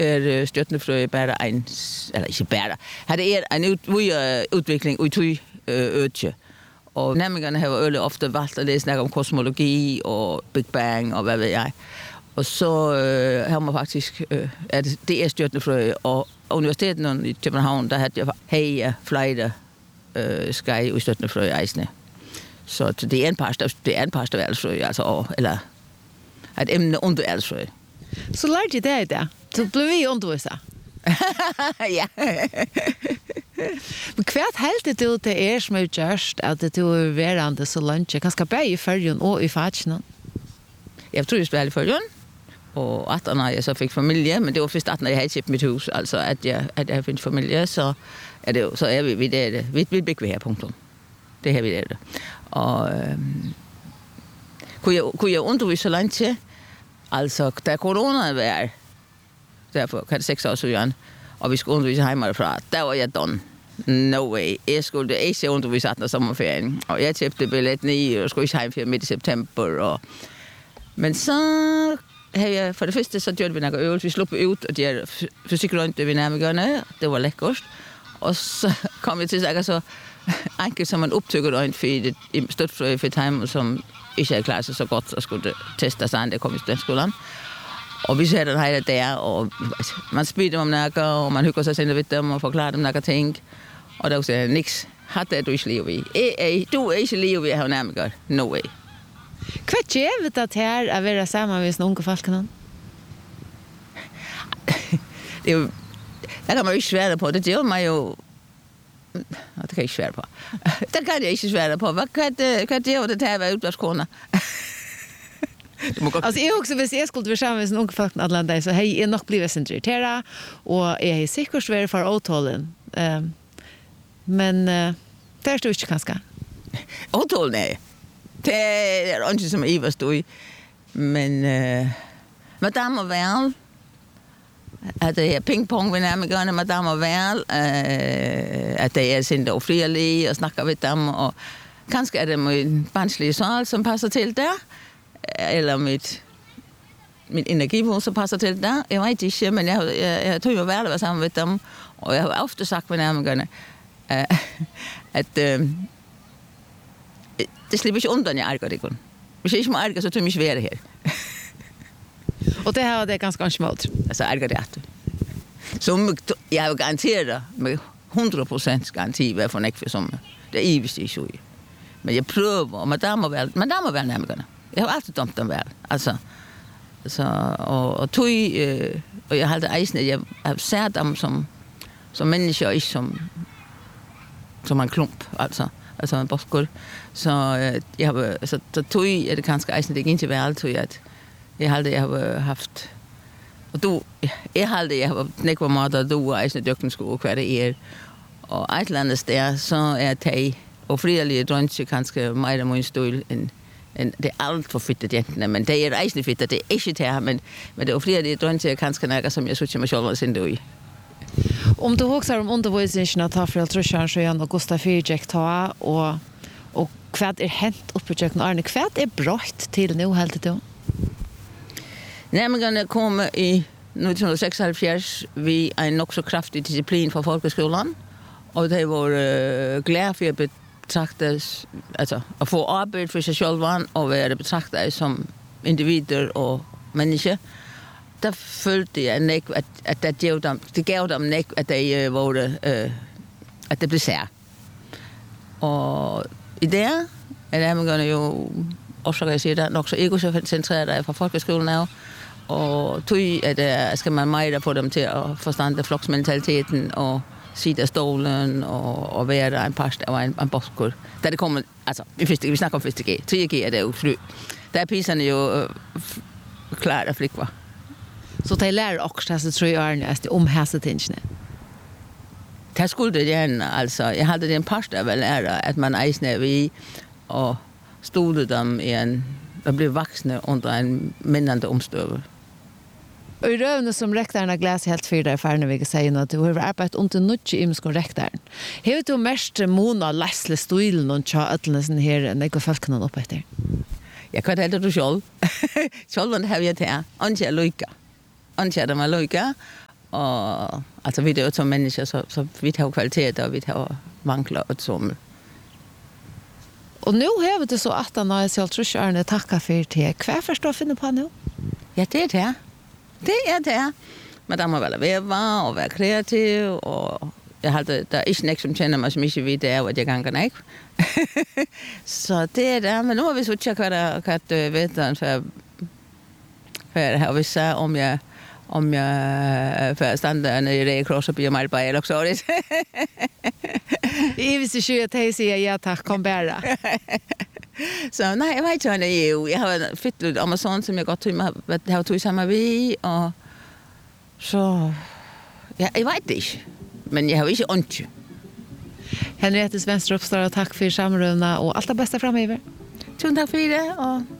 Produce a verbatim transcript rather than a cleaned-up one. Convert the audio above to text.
er stjørnefrø bare en, eller ikke bare, det er en ut, utvikling ut i øtje. Og nærmengerne har øle ofte valgt at det snakker om kosmologi og Big Bang og hvad ved jeg. Og så øh, har man faktisk, øh, at det er stjørnefrø, og universitetet i København, der havde jeg hej flere øh, skaj i stjørnefrø eisne. Så det er en par det er en par størrelsesfrø, altså, eller et emne under alsfrø. Så lærte jeg det i det? Så blev vi undervist. Ja. Men hva helt du det er som er gjørst at du er verande så lunch? Kanskje bare i følgen og i fatjen? Jeg tror jeg spiller i følgen. Og atten når jeg så fik familie, men det var først atten når jeg havde kjøpt mit hus, altså at jeg, at jeg fik familie, så er, det jo, så er vi, vi der, vi, vi bygger vi her, punktum. Det her vi der. Og øhm, kunne, jeg, kunne jeg undervise så langt til, altså da corona var, derfor kan det seks år siden, og vi skulle undervise hjemmefra, der var jeg done. No way. Jeg skulle ikke undervise atten sommerferien, og jeg købte billet ni, og skulle ikke hjemme midt i september, og men så havde jeg, for det første, så gjorde vi nogle øvelser. Vi slog ud, og de her fysikrønte vi nærmere. Det var lækkert. Og så kom jeg til at sige så enkelt, som man optøkker øjne for det støtfrø for timen, som ikke havde klaret sig så godt, og skulle teste sig, da jeg kom i studentskolen. Og vi ser den her der, og man spiller om noget, og man hygger sig selv ved dem, og forklarer dem nogle ting. Og der siger jeg, niks, har det du ikke liv i? Du er ikke liv i, jeg har nærmere. No way. Hva gjør det her å være sammen med unge folkene? Det er jo, det kan man jo ikke svære på. Det gjør man jo, det kan jeg ikke svære på. Det kan jeg ikke svære på. Hva gjør det her å være utbladskone? Altså, jeg også, hvis jeg skulle være sammen med unge folkene alle andre, så har jeg nok blivet sentrert, og jeg har sikkert svært for åtålen. Men det er det ikke kanskje. Åtålen er det er ikke som Eva stod i. Men uh, Madame og Værl, at det er pingpong, vi nærmere gør, Madame og Værl, uh, at det er sind og frivillige, og snakker med dem, og kanskje er det min barnslige sal, som passer til der, eller mit, min energipunkt, som passer til der. Jeg ved ikke, men jeg, jeg, jeg tror jo værd at være sammen med dem, og jeg har ofte sagt med nærmere, uh, at uh, det slipper ikke undan, jeg ærger det kun. Hvis jeg ikke må ærge, så tror jeg ikke være her. Og det her er det ganske ansmålt? Altså ærger det at. Så jeg har jo garanteret med hundre procent garanti, hvad for en ægte som det er evigt ikke så i. Men jeg prøver, og madame må være, madame må være nærmere. Jeg har altid dømt dem vel. Altså, altså og, og tog, øh, og jeg har altid eisen, at jeg har set dem som, som mennesker, og ikke som, som en klump, altså. Altså en boskor. Så øh, jeg har så, så tog jeg det kanskje eisen, det gik ikke vel, tog jeg, at jeg har aldrig jeg har haft, og du, jeg har aldrig, jeg har ikke været meget, du og eisen i døgkensko, hvad det er, og et eller andet sted, så er det, og frivillige drønse kanskje meget af min stol, end, end, det er alt for fittet jentene, men det er eisen fittet, det er ikke det her, men, men det er frivillige drønse kanskje noget, som jeg synes, jeg mig selv sind i. Om du husker om undervisningen at ta for Altrusjøren, så er Augusta Fyrjek ta, og, og hva er hent oppe i Jøkken Arne? Hva er brøtt til nå, helt til? Nærmengerne kom i nitten seksoghalvfjerds vi en nok så kraftig disciplin fra folkeskolen, og det var uh, glad for at betragtes, altså at få arbejde for sig selv og være betragtet som individer og mennesker. Der følte jeg nek, at, at det, gav dem, det gav dem nek, at det uh, var, uh, at det blev sær. Og i det er nærmengerne jo, også kan jeg sige det, nok så egocentreret af fra folkeskolen af, og tog at uh, skal man meget få dem til at forstande floksmentaliteten og sige der stolen og, og være der en past og en, en boskor. Da det kommer, altså, vi, vi snakker om første G. tre G er det jo fly. Der er piserne jo uh, klart at flikva. Så de lærer også disse tre årene om hæsetingene? Det skulle det gerne, altså. Jeg havde det en past af at lære, at man eisner ved og stod dem i en, og blev voksne under en mindende omstøve. Og i røvene som rektoren har glæst helt for deg færne, vil jeg si, at du har arbeidet under nødvendig i mye rektoren. Har du mest måned læsle stilen og tja øtlene sånn her, når jeg går folkene opp etter? Jeg kan helt du selv. Selv har jeg til. Anke er lykke. Anke er de er lykke. och alltså vi är ju som människor så så vi har kvaliteter och vi har manglar och som. Och nu har det så att han har själv tror jag är tacka för te. Vad förstår finna på nu? Ja, det är det. Det är det. Men da må vel være og være kreativ, og jeg har det, der er ikke noget, som kender mig, som ikke ved, det er, at jeg ganger ikke. Så det er det, men nu har vi så tjekket, hvad der kan vide, for, for jeg har vist sig, om jeg, om jeg for standarderne i Røde Kors og bliver meget bare, eller så det. I hvis ikke at jeg siger ja tak, kom bare. Så nej, jeg vet ikke, jo. Jeg har fått lidt Amazon, som jeg godt tog, jeg har tog sammen med, og så, ja, jeg vet det ikke. Men jeg har ikke ondt. Henriette Svenstrup, takk for samrøvene, og alt det beste fremover. Tusen takk for det, og